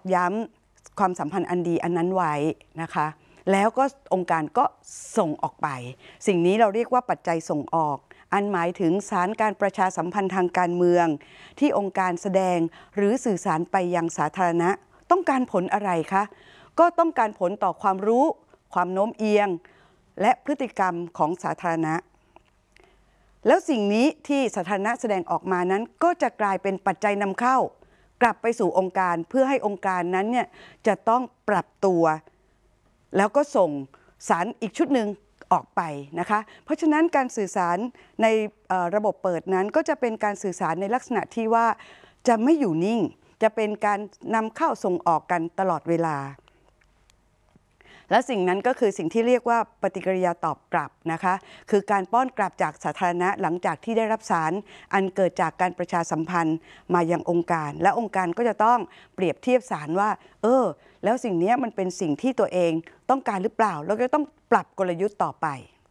ย้ำความสัมพันธ์อันดีอันนั้นไว้นะคะแล้วก็องค์การก็ส่งออกไปสิ่งนี้เราเรียกว่าปัจจัยส่งออกอันหมายถึงสารการประชาสัมพันธ์ทางการเมืองที่องค์การแสดงหรือสื่อสารไปยังสาธารณะต้องการผลอะไรคะก็ต้องการผลต่อความรู้ความโน้มเอียงและพฤติกรรมของสาธารณะแล้วสิ่งนี้ที่สาธารณะแสดงออกมานั้นก็จะกลายเป็นปัจจัยนำเข้ากลับไปสู่องค์การเพื่อให้องค์การนั้นเนี่ยจะต้องปรับตัวแล้วก็ส่งสารอีกชุดหนึ่งออกไปนะคะเพราะฉะนั้นการสื่อสารในระบบเปิดนั้นก็จะเป็นการสื่อสารในลักษณะที่ว่าจะไม่อยู่นิ่งจะเป็นการนำเข้าส่งออกกันตลอดเวลาและสิ่งนั้นก็คือสิ่งที่เรียกว่าปฏิกิริยาตอบกลับนะคะคือการป้อนกลับจากสาธารณะหลังจากที่ได้รับสารอันเกิดจากการประชาสัมพันธ์มายังองค์การและองค์การก็จะต้องเปรียบเทียบสารว่าแล้วสิ่งนี้มันเป็นสิ่งที่ตัวเองต้องการหรือเปล่าแล้วก็ต้องปรับกลยุทธ์ต่อไป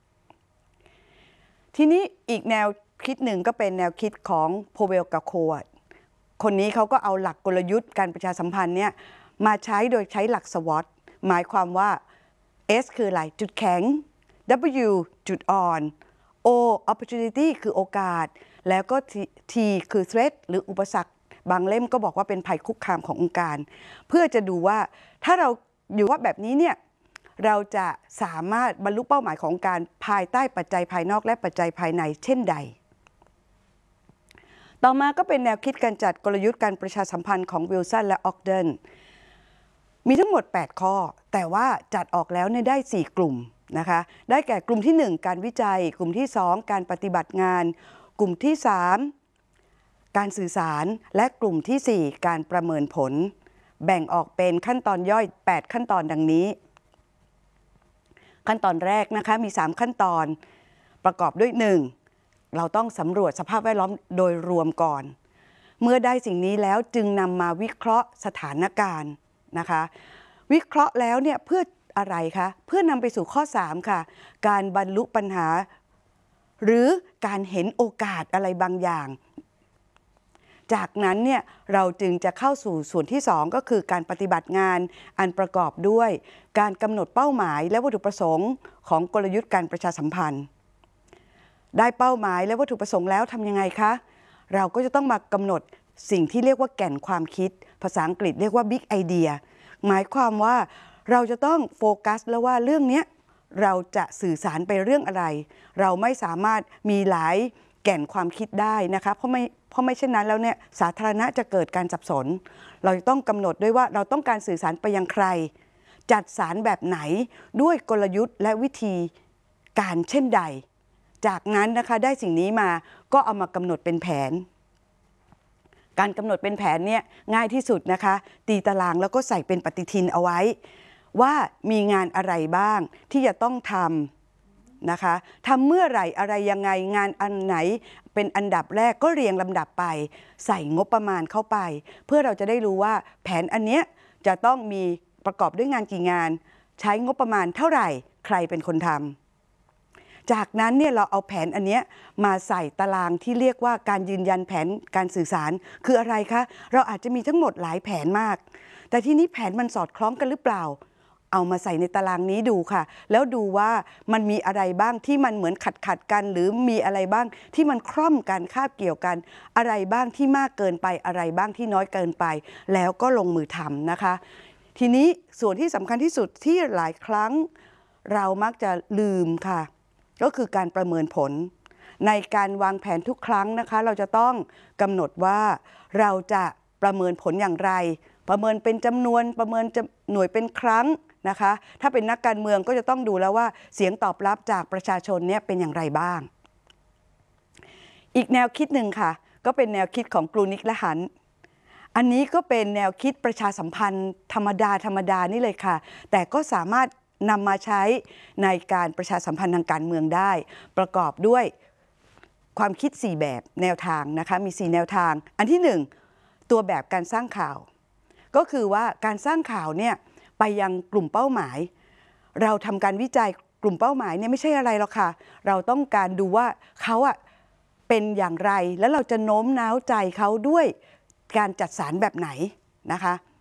ทีนี้อีกแนวคิดหนึ่งก็เป็นแนวคิดของโพเวลกาโควัตคนนี้เขาก็เอาหลักกลยุทธ์การประชาสัมพันธ์เนี่ยมาใช้โดยใช้หลักสวอตหมายความว่า S คืออะไรจุดแข็ง W จุดอ่อน O opportunity คือโอกาสแล้วก็ T คือ threat หรืออุปสรรคบางเล่มก็บอกว่าเป็นภัยคุกคามขององค์การเพื่อจะดูว่าถ้าเราอยู่ว่าแบบนี้เนี่ยเราจะสามารถบรรลุเป้าหมายของการภายใต้ปัจจัยภายนอกและปัจจัยภายในเช่นใดต่อมาก็เป็นแนวคิดการจัดกลยุทธ์การประชาสัมพันธ์ของวิลสันและออกเดนมีทั้งหมด8ข้อแต่ว่าจัดออกแล้วเนี่ยได้4กลุ่มนะคะได้แก่กลุ่มที่1การวิจัยกลุ่มที่2การปฏิบัติงานกลุ่มที่3การสื่อสารและกลุ่มที่4การประเมินผลแบ่งออกเป็นขั้นตอนย่อย8ขั้นตอนดังนี้ขั้นตอนแรกนะคะมี3ขั้นตอนประกอบด้วย1เราต้องสำรวจสภาพแวดล้อมโดยรวมก่อนเมื่อได้สิ่งนี้แล้วจึงนำมาวิเคราะห์สถานการณ์นะคะวิเคราะห์แล้วเนี่ยเพื่ออะไรคะเพื่อนำไปสู่ข้อ3ค่ะการบรรลุปัญหาหรือการเห็นโอกาสอะไรบางอย่างจากนั้นเนี่ยเราจึงจะเข้าสู่ส่วนที่2ก็คือการปฏิบัติงานอันประกอบด้วยการกำหนดเป้าหมายและวัตถุประสงค์ของกลยุทธ์การประชาสัมพันธ์ได้เป้าหมายและวัตถุประสงค์แล้วทำยังไงคะเราก็จะต้องมากำหนดสิ่งที่เรียกว่าแก่นความคิดภาษาอังกฤษเรียกว่า Big Idea หมายความว่าเราจะต้องโฟกัสแล้วว่าเรื่องนี้เราจะสื่อสารไปเรื่องอะไรเราไม่สามารถมีหลายแก่นความคิดได้นะคะเพราะไม่เช่นนั้นแล้วเนี่ยสาธารณะจะเกิดการสับสนเราต้องกำหนดด้วยว่าเราต้องการสื่อสารไปยังใครจัดสารแบบไหนด้วยกลยุทธ์และวิธีการเช่นใดจากนั้นนะคะได้สิ่งนี้มาก็เอามากำหนดเป็นแผนการกำหนดเป็นแผนเนี่ยง่ายที่สุดนะคะตีตารางแล้วก็ใส่เป็นปฏิทินเอาไว้ว่ามีงานอะไรบ้างที่จะต้องทำนะคะทำเมื่อไหร่อะไรยังไงงานอันไหนเป็นอันดับแรกก็เรียงลำดับไปใส่งบประมาณเข้าไปเพื่อเราจะได้รู้ว่าแผนอันเนี้ยจะต้องมีประกอบด้วยงานกี่งานใช้งบประมาณเท่าไหร่ใครเป็นคนทำจากนั้นเนี่ยเราเอาแผนอันเนี้ยมาใส่ตารางที่เรียกว่าการยืนยันแผนการสื่อสารคืออะไรคะเราอาจจะมีทั้งหมดหลายแผนมากแต่ที่นี้แผนมันสอดคล้องกันหรือเปล่าเอามาใส่ในตารางนี้ดูค่ะแล้วดูว่ามันมีอะไรบ้างที่มันเหมือนขัดกันหรือมีอะไรบ้างที่มันคล่อมกันคาบเกี่ยวกันอะไรบ้างที่มากเกินไปอะไรบ้างที่น้อยเกินไปแล้วก็ลงมือทำนะคะทีนี้ส่วนที่สำคัญที่สุดที่หลายครั้งเรามักจะลืมค่ะก็คือการประเมินผลในการวางแผนทุกครั้งนะคะเราจะต้องกำหนดว่าเราจะประเมินผลอย่างไรประเมินเป็นจำนวนประเมินหน่วยเป็นครั้งนะคะถ้าเป็นนักการเมืองก็จะต้องดูแล้วว่าเสียงตอบรับจากประชาชนเนี่ยเป็นอย่างไรบ้างอีกแนวคิดหนึ่งค่ะก็เป็นแนวคิดของกรูนิกและหันอันนี้ก็เป็นแนวคิดประชาสัมพันธ์ธรรมดานี่เลยค่ะแต่ก็สามารถนำมาใช้ในการประชาสัมพันธ์ทางการเมืองได้ประกอบด้วยความคิด4แบบแนวทางนะคะมี4แนวทางอันที่1ตัวแบบการสร้างข่าวก็คือว่าการสร้างข่าวเนี่ยไปยังกลุ่มเป้าหมายเราทำการวิจัยกลุ่มเป้าหมายเนี่ยไม่ใช่อะไรหรอกค่ะเราต้องการดูว่าเขาเป็นอย่างไรแล้วเราจะโน้มน้าวใจเขาด้วยการจัดสรรแบบไหนนะคะ